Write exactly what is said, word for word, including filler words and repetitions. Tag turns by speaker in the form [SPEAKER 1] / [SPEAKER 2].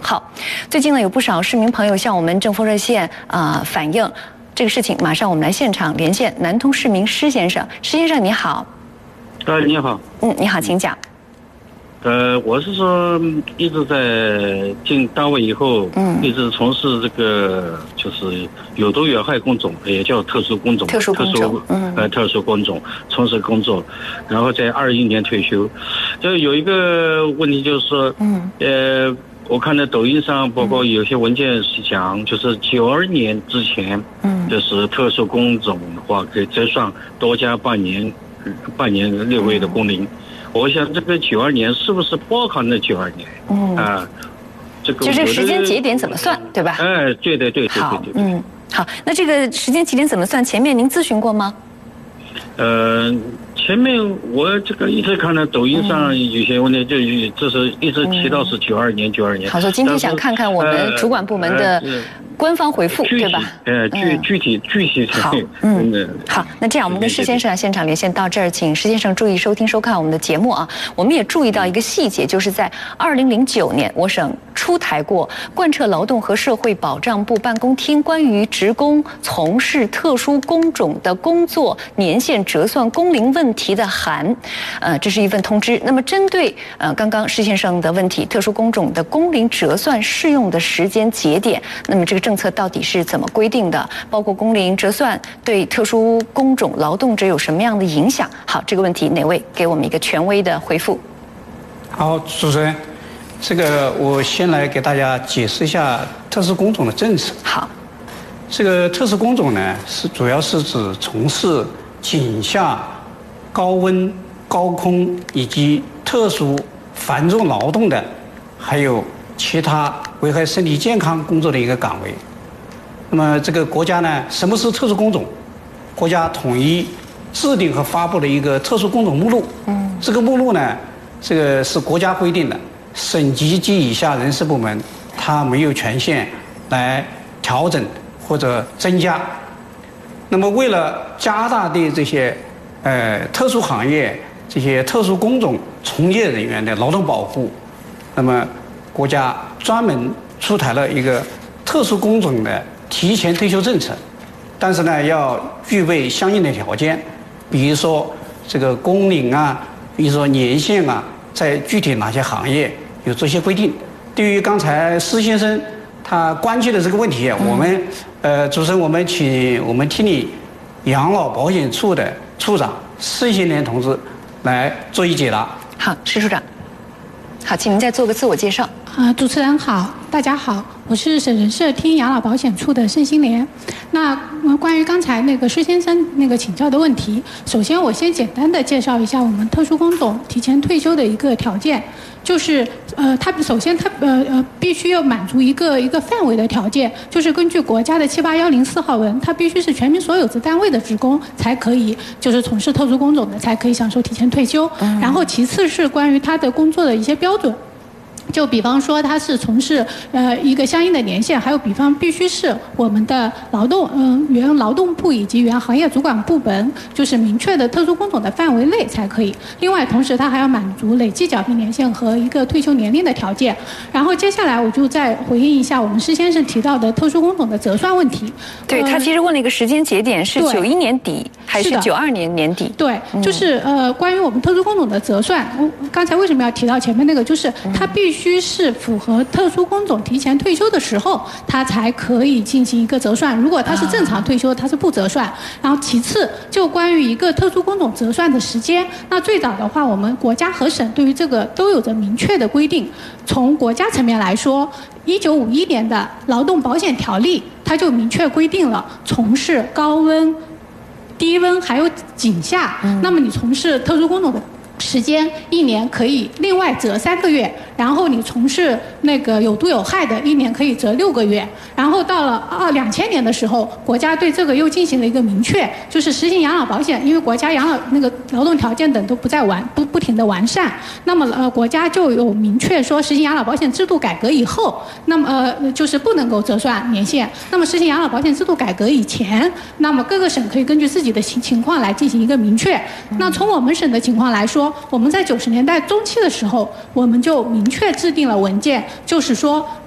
[SPEAKER 1] 好，最近呢有不少市民朋友向我们政风热线啊、呃、反映这个事情，马上我们来现场连线南通市民施先生。施先生你好。
[SPEAKER 2] 呃，你好。
[SPEAKER 1] 嗯，你好，请讲。
[SPEAKER 2] 呃，我是说一直在进单位以后，嗯，一直从事这个就是有毒有害工种，也叫特殊工种，
[SPEAKER 1] 特殊工种，嗯，
[SPEAKER 2] 呃，特殊工种从事工作，然后在二一年退休。就有一个问题就是说，嗯，呃，我看到抖音上，包括有些文件是讲，就是九二年之前，嗯，就是特殊工种的话，可以折算多加半年，半年六个月的工龄。我想这个九二年是不是包含了九二年？嗯啊，这个
[SPEAKER 1] 就这个时间节点怎么算，对吧？
[SPEAKER 2] 哎，对对对对对对。
[SPEAKER 1] 嗯，好，那这个时间节点怎么算？前面您咨询过吗？
[SPEAKER 2] 呃，前面我这个一直看到抖音上有些问题，就就是一直提到是九二年，九二年。
[SPEAKER 1] 好，说今天想看看我们主管部门的官方回复，对吧？
[SPEAKER 2] 呃，具具体具体
[SPEAKER 1] 好，嗯，好，那这样我们跟施先生现场连线到这儿，请施先生注意收听收看我们的节目啊。我们也注意到一个细节，就是在二零零九年，我省出台过贯彻劳动和社会保障部办公厅关于职工从事特殊工种的工作年限折算工龄问题的函，呃，这是一份通知。那么针对呃刚刚施先生的问题，特殊工种的工龄折算适用的时间节点，那么这个政策到底是怎么规定的？包括工龄折算对特殊工种劳动者有什么样的影响？好，这个问题哪位给我们一个权威的回复？
[SPEAKER 3] 好，主持人，这个我先来给大家解释一下特殊工种的政策。
[SPEAKER 1] 好，
[SPEAKER 3] 这个特殊工种呢，是主要是指从事井下、高温、高空以及特殊繁重劳动的，还有其他危害身体健康工作的一个岗位。那么这个国家呢，什么是特殊工种？国家统一制定和发布了一个特殊工种目录。嗯，这个目录呢，这个是国家规定的，省级及以下人事部门它没有权限来调整或者增加。那么为了加大对这些呃特殊行业这些特殊工种从业人员的劳动保护，那么国家专门出台了一个特殊工种的提前退休政策，但是呢要具备相应的条件，比如说这个工龄啊，比如说年限啊，在具体哪些行业有这些规定。对于刚才施先生他关切的这个问题，嗯、我们呃主持人，我们请我们厅里养老保险处的处长施先莲同志来做一解答。
[SPEAKER 1] 好，施处长。好，请您再做个自我介绍。
[SPEAKER 4] 啊、呃，主持人好，大家好，我是省人社厅养老保险处的盛新莲。那、呃、关于刚才那个施先生那个请教的问题，首先我先简单的介绍一下我们特殊工种提前退休的一个条件，就是呃，它首先它呃呃必须要满足一个一个范围的条件，就是根据国家的七八幺零四号文，它必须是全民所有制单位的职工才可以，就是从事特殊工种的才可以享受提前退休。嗯、然后其次是关于他的工作的一些标准。就比方说他是从事呃一个相应的年限，还有比方必须是我们的劳动嗯、呃、原劳动部以及原行业主管部门就是明确的特殊工种的范围内才可以。另外同时他还要满足累计缴费年限和一个退休年龄的条件。然后接下来我就再回应一下我们施先生提到的特殊工种的折算问题。
[SPEAKER 1] 对、呃、他其实问了一个时间节点是九一年底还是九二年年底？
[SPEAKER 4] 对，就是呃关于我们特殊工种的折算，我刚才为什么要提到前面那个，就是他必须必须是符合特殊工种提前退休的时候，他才可以进行一个折算。如果他是正常退休，他是不折算。然后其次，就关于一个特殊工种折算的时间，那最早的话，我们国家和省对于这个都有着明确的规定。从国家层面来说，一九五一年的劳动保险条例，它就明确规定了从事高温、低温还有井下，嗯、那么你从事特殊工种的时间一年可以另外折三个月，然后你从事那个有毒有害的，一年可以折六个月。然后到了二两千年的时候，国家对这个又进行了一个明确，就是实行养老保险，因为国家养老那个劳动条件等都不再完不不停的完善，那么呃国家就有明确说，实行养老保险制度改革以后，那么呃就是不能够折算年限。那么实行养老保险制度改革以前，那么各个省可以根据自己的情情况来进行一个明确。那从我们省的情况来说，我们在九十年代中期的时候，我们就明确制定了文件，就是说